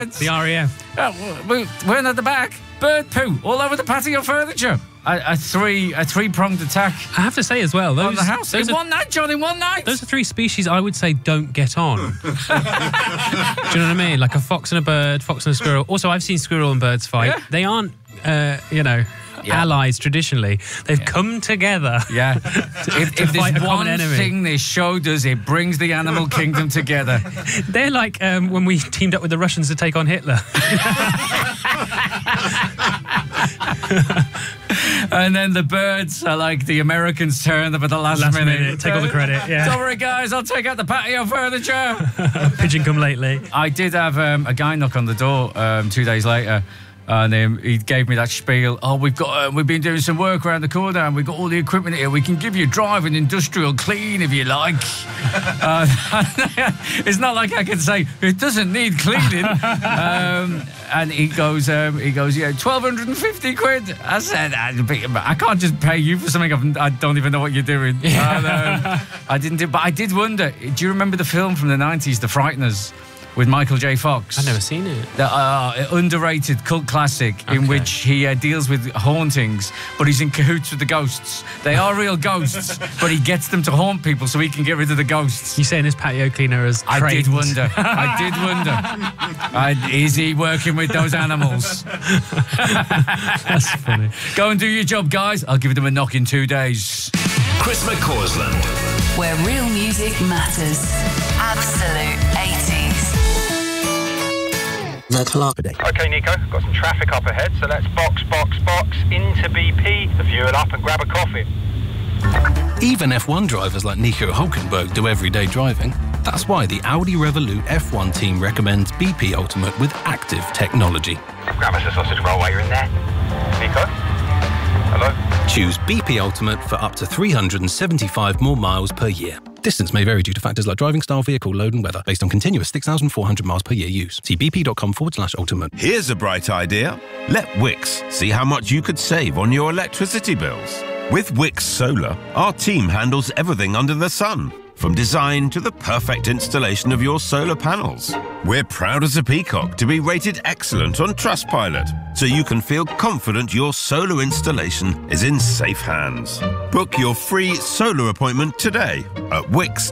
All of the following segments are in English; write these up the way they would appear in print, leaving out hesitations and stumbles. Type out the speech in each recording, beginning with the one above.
The RAF. We're at the back. Bird poo all over the patio furniture. A three-pronged attack. I have to say as well, those on the house. In one night, John, in one night. Those are three species I would say don't get on. Do you know what I mean? Like a fox and a bird, fox and a squirrel. Also, I've seen squirrel and birds fight. Yeah. They aren't, allies traditionally. They've come together. Yeah. If there's one thing this show does, it brings the animal kingdom together. They're like when we teamed up with the Russians to take on Hitler. And then the birds are like the Americans turned up at the last minute. Take all the credit, yeah. Don't worry, guys, I'll take out the patio furniture. Pigeon come lately. I did have a guy knock on the door 2 days later. And he gave me that spiel. Oh, we've been doing some work around the corner and we've got all the equipment here. We can give you drive and industrial clean if you like. It's not like I can say it doesn't need cleaning. And he goes, yeah, 1,250 quid. I said, I can't just pay you for something I don't even know what you're doing. Yeah. I didn't do, but I did wonder. Do you remember the film from the 90s, The Frighteners? With Michael J. Fox. I've never seen it. The underrated cult classic in which he deals with hauntings, but he's in cahoots with the ghosts. They are real ghosts, but he gets them to haunt people so he can get rid of the ghosts. You saying his patio cleaner is trained? I did wonder. Is he working with those animals? That's funny. Go and do your job, guys. I'll give them a knock in 2 days. Chris McCausland. Where real music matters. Absolute 80s. The clock. OK, Nico, got some traffic up ahead, so let's box into BP, the fuel up and grab a coffee. Even F1 drivers like Nico Hülkenberg do everyday driving. That's why the Audi Revolut F1 team recommends BP Ultimate with active technology. Grab us a sausage roll while you're in there. Nico? Hello? Choose BP Ultimate for up to 375 more miles per year. Distance may vary due to factors like driving style, vehicle load and weather, based on continuous 6,400 miles per year use. See bp.com/ultimate. Here's a bright idea. Let Wix see how much you could save on your electricity bills. With Wix Solar, our team handles everything under the sun, from design to the perfect installation of your solar panels. We're proud as a peacock to be rated excellent on Trustpilot, so you can feel confident your solar installation is in safe hands. Book your free solar appointment today at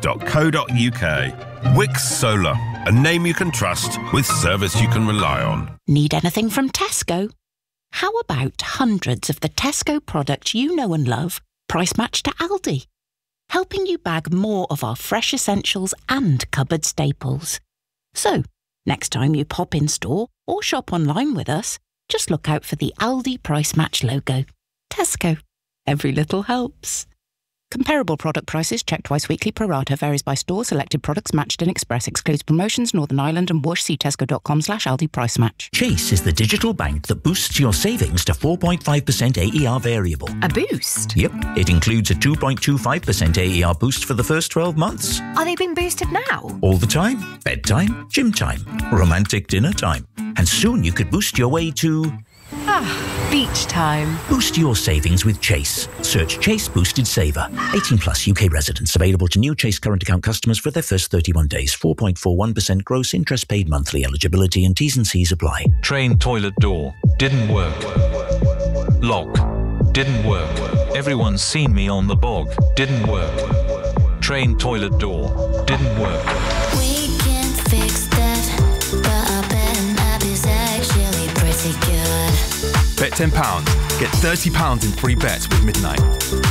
wix.co.uk. Wix Solar, a name you can trust with service you can rely on. Need anything from Tesco? How about hundreds of the Tesco products you know and love, price matched to Aldi? Helping you bag more of our fresh essentials and cupboard staples. So, next time you pop in store or shop online with us, just look out for the Aldi Price Match logo. Tesco. Every little helps. Comparable product prices checked twice weekly pro rata varies by store. Selected products matched in Express excludes promotions Northern Ireland and Whoosh. See tesco.com/Aldi Price Match. Chase is the digital bank that boosts your savings to 4.5% AER variable. A boost? Yep. It includes a 2.25% AER boost for the first 12 months. Are they being boosted now? All the time. Bedtime, gym time, romantic dinner time. And soon you could boost your way to... beach time. Boost your savings with Chase. Search Chase Boosted Saver. 18 plus UK residents. Available to new Chase current account customers for their first 31 days. 4.41% gross interest paid monthly. Eligibility and T's and C's apply. Train toilet door. Didn't work. Lock. Didn't work. Everyone's seen me on the bog. Didn't work. Train toilet door. Didn't work. We can fix that, but I bet an app is actually pretty good. Bet £10. Get £30 in free bets with Midnight.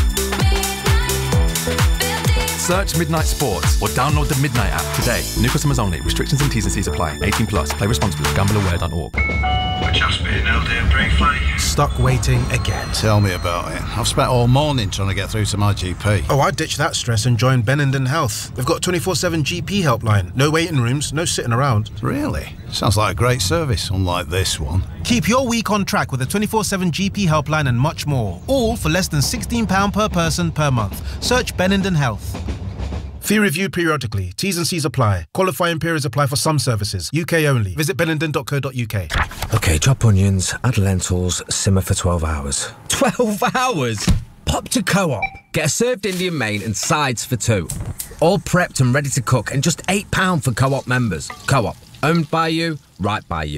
Search Midnight Sports or download the Midnight app today. New customers only. Restrictions and T's and C's apply. 18 plus. Play responsibly. GambleAware.org. Just been all day briefly. Stuck waiting again. Tell me about it. I've spent all morning trying to get through to my GP. Oh, I ditched that stress and joined Benenden Health. They've got a 24/7 GP helpline. No waiting rooms, no sitting around. Really? Sounds like a great service, unlike this one. Keep your week on track with a 24/7 GP helpline and much more. All for less than £16 per person per month. Search Benenden Health. Fee reviewed periodically. T's and C's apply. Qualifying periods apply for some services. UK only. Visit benenden.co.uk. OK, chop onions, add lentils, simmer for 12 hours. 12 hours? Pop to Co-op. Get a served Indian main and sides for £2. All prepped and ready to cook and just £8 for Co-op members. Co-op. Owned by you, right by you.